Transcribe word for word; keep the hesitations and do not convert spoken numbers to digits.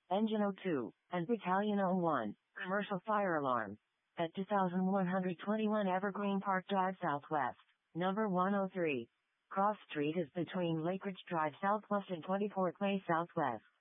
Engine oh two, and Battalion oh one, commercial fire alarm. At two thousand one hundred twenty-one Evergreen Park Drive Southwest, number one oh three. Cross Street is between Lakeridge Drive Southwest and twenty-fourth Way Southwest.